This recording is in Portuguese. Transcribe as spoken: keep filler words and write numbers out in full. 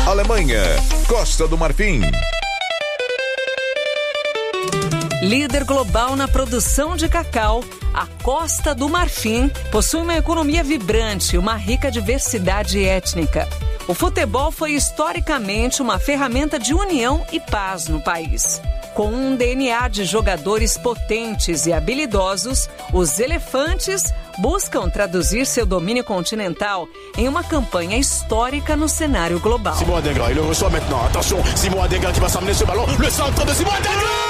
Alemanha, Costa do Marfim. Líder global na produção de cacau, a Costa do Marfim possui uma economia vibrante e uma rica diversidade étnica. O futebol foi historicamente uma ferramenta de união e paz no país. Com um D N A de jogadores potentes e habilidosos, os elefantes buscam traduzir seu domínio continental em uma campanha histórica no cenário global. Simon Adingra, il le reçoit maintenant. Attention, Simon Adingra qui va s'amener ce ballon. Le centre de Simon Adingra!